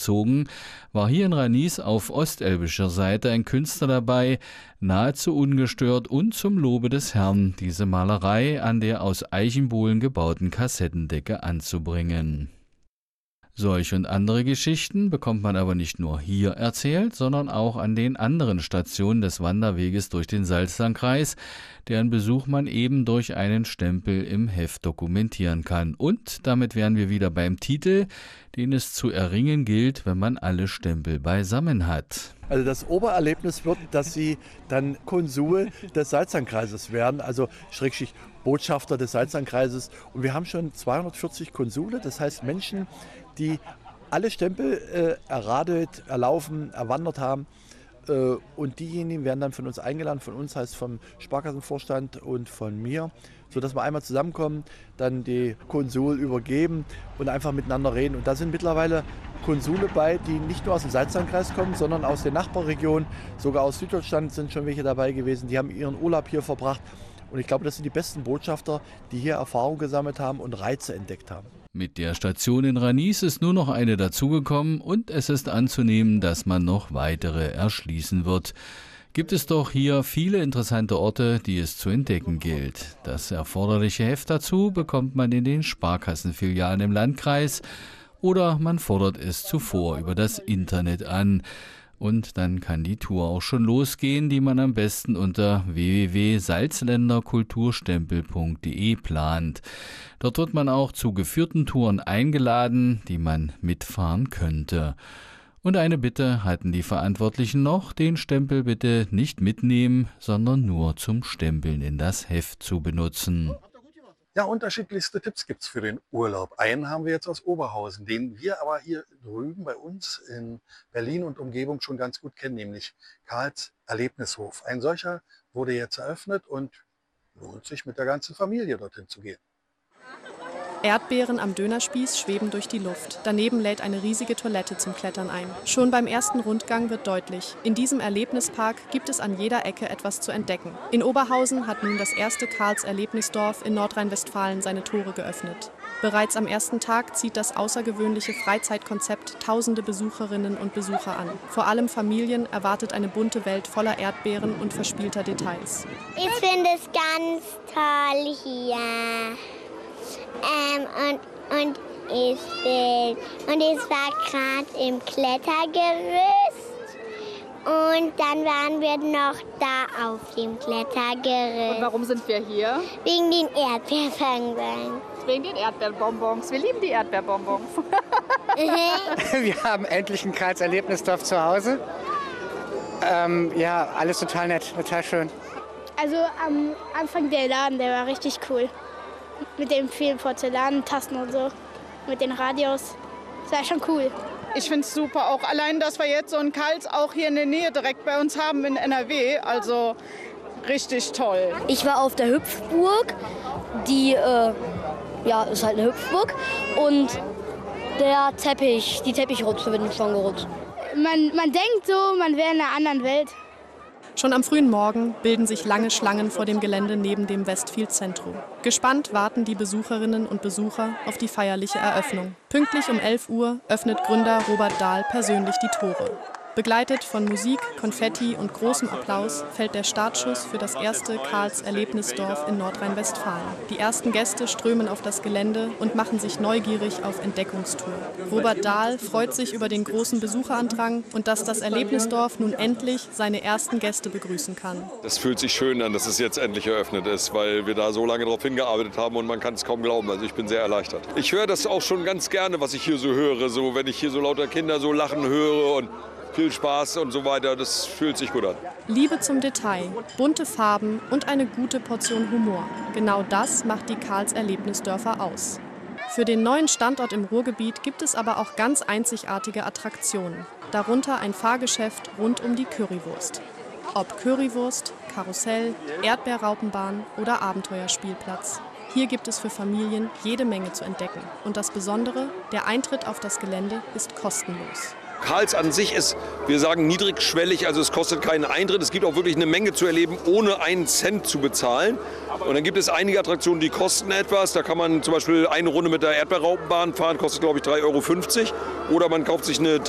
zurückzogen, war hier in Ranis auf ostelbischer Seite ein Künstler dabei, nahezu ungestört und zum Lobe des Herrn diese Malerei an der aus Eichenbohlen gebauten Kassettendecke anzubringen. Solch und andere Geschichten bekommt man aber nicht nur hier erzählt, sondern auch an den anderen Stationen des Wanderweges durch den Salzlandkreis, deren Besuch man eben durch einen Stempel im Heft dokumentieren kann. Und damit wären wir wieder beim Titel, den es zu erringen gilt, wenn man alle Stempel beisammen hat. Also das Obererlebnis wird, dass Sie dann Konsul des Salzlandkreises werden, also Schrägstrich Botschafter des Salzlandkreises. Und wir haben schon 240 Konsule, das heißt Menschen, die alle Stempel erradelt, erlaufen, erwandert haben. Und diejenigen werden dann von uns eingeladen, von uns heißt vom Sparkassenvorstand und von mir, sodass wir einmal zusammenkommen, dann die Konsul übergeben und einfach miteinander reden. Und da sind mittlerweile Konsule bei, die nicht nur aus dem Salzlandkreis kommen, sondern aus den Nachbarregionen, sogar aus Süddeutschland sind schon welche dabei gewesen, die haben ihren Urlaub hier verbracht. Und ich glaube, das sind die besten Botschafter, die hier Erfahrung gesammelt haben und Reize entdeckt haben. Mit der Station in Ranis ist nur noch eine dazugekommen und es ist anzunehmen, dass man noch weitere erschließen wird. Gibt es doch hier viele interessante Orte, die es zu entdecken gilt. Das erforderliche Heft dazu bekommt man in den Sparkassenfilialen im Landkreis oder man fordert es zuvor über das Internet an. Und dann kann die Tour auch schon losgehen, die man am besten unter www.salzländerkulturstempel.de plant. Dort wird man auch zu geführten Touren eingeladen, die man mitfahren könnte. Und eine Bitte hatten die Verantwortlichen noch, den Stempel bitte nicht mitnehmen, sondern nur zum Stempeln in das Heft zu benutzen. Ja, unterschiedlichste Tipps gibt es für den Urlaub. Einen haben wir jetzt aus Oberhausen, den wir aber hier drüben bei uns in Berlin und Umgebung schon ganz gut kennen, nämlich Karls Erlebnishof. Ein solcher wurde jetzt eröffnet und lohnt sich mit der ganzen Familie dorthin zu gehen. Erdbeeren am Dönerspieß schweben durch die Luft. Daneben lädt eine riesige Toilette zum Klettern ein. Schon beim ersten Rundgang wird deutlich, in diesem Erlebnispark gibt es an jeder Ecke etwas zu entdecken. In Oberhausen hat nun das erste Karls Erlebnisdorf in Nordrhein-Westfalen seine Tore geöffnet. Bereits am ersten Tag zieht das außergewöhnliche Freizeitkonzept tausende Besucherinnen und Besucher an. Vor allem Familien erwartet eine bunte Welt voller Erdbeeren und verspielter Details. Ich finde es ganz toll hier. Und ich war gerade im Klettergerüst und dann waren wir noch da auf dem Klettergerüst. Und warum sind wir hier? Wegen den Erdbeerbonbons. Wegen den Erdbeerbonbons. Wir lieben die Erdbeerbonbons. Wir haben endlich ein Karls Erlebnisdorf zu Hause. Ja, alles total nett, total schön. Also am Anfang der Laden, der war richtig cool. Mit den vielen Porzellantasten und so, mit den Radios. Das war schon cool. Ich finde es super, auch allein, dass wir jetzt so einen Karls auch hier in der Nähe direkt bei uns haben in NRW. Also richtig toll. Ich war auf der Hüpfburg, die ist halt eine Hüpfburg. Und die Teppichrutsche wird schon gerutscht. Man denkt so, man wäre in einer anderen Welt. Schon am frühen Morgen bilden sich lange Schlangen vor dem Gelände neben dem Westfield Zentrum. Gespannt warten die Besucherinnen und Besucher auf die feierliche Eröffnung. Pünktlich um 11 Uhr öffnet Gründer Robert Dahl persönlich die Tore. Begleitet von Musik, Konfetti und großem Applaus fällt der Startschuss für das erste Karls Erlebnisdorf in Nordrhein-Westfalen. Die ersten Gäste strömen auf das Gelände und machen sich neugierig auf Entdeckungstour. Robert Dahl freut sich über den großen Besucherandrang und dass das Erlebnisdorf nun endlich seine ersten Gäste begrüßen kann. Das fühlt sich schön an, dass es jetzt endlich eröffnet ist, weil wir da so lange darauf hingearbeitet haben und man kann es kaum glauben. Also ich bin sehr erleichtert. Ich höre das auch schon ganz gerne, was ich hier so höre, so wenn ich hier so lauter Kinder so lachen höre und viel Spaß und so weiter, das fühlt sich gut an. Liebe zum Detail, bunte Farben und eine gute Portion Humor. Genau das macht die Karls Erlebnisdörfer aus. Für den neuen Standort im Ruhrgebiet gibt es aber auch ganz einzigartige Attraktionen. Darunter ein Fahrgeschäft rund um die Currywurst. Ob Currywurst, Karussell, Erdbeerraupenbahn oder Abenteuerspielplatz. Hier gibt es für Familien jede Menge zu entdecken. Und das Besondere, der Eintritt auf das Gelände ist kostenlos. Karls an sich ist, wir sagen, niedrigschwellig, also es kostet keinen Eintritt. Es gibt auch wirklich eine Menge zu erleben, ohne einen Cent zu bezahlen. Und dann gibt es einige Attraktionen, die kosten etwas. Da kann man zum Beispiel eine Runde mit der Erdbeerraupenbahn fahren, kostet glaube ich 3,50 €. Oder man kauft sich eine